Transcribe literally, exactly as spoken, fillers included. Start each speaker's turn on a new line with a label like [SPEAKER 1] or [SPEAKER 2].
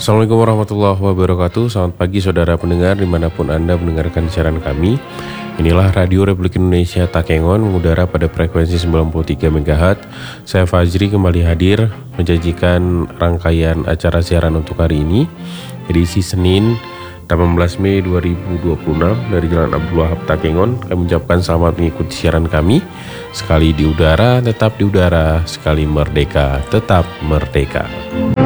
[SPEAKER 1] Assalamualaikum warahmatullahi wabarakatuh. Selamat pagi saudara pendengar dimanapun Anda mendengarkan siaran kami. Inilah Radio Republik Indonesia Takengon mengudara pada frekuensi sembilan puluh tiga megahertz. Saya Fajri kembali hadir menjanjikan rangkaian acara siaran untuk hari ini, edisi Senin delapan belas Mei dua ribu dua puluh enam dari Jalan Abdul Wahab Takengon. Kami ucapkan selamat mengikuti siaran kami. Sekali di udara tetap di udara, sekali merdeka tetap merdeka.